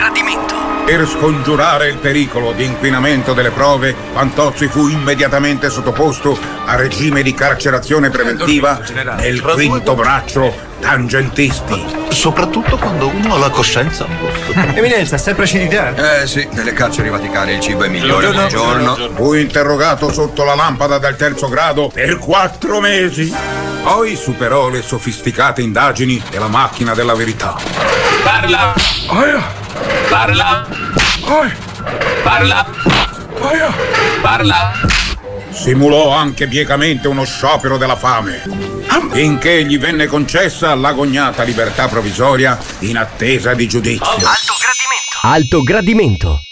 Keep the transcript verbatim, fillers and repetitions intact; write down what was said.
gradimento. Per scongiurare il pericolo di inquinamento delle prove, Fantozzi fu immediatamente sottoposto a regime di carcerazione preventiva nel quinto braccio Tangentisti. Soprattutto quando uno ha la coscienza a posto. Eminenza, sempre acidità? Eh sì, nelle carceri vaticane il cibo è migliore ogni giorno. Fu interrogato sotto la lampada del terzo grado per quattro mesi. Poi superò le sofisticate indagini della macchina della verità. Parla! Parla! Parla! Parla! Simulò anche biecamente uno sciopero della fame, finché gli venne concessa l'agognata libertà provvisoria in attesa di giudizio. Alto gradimento. Alto gradimento.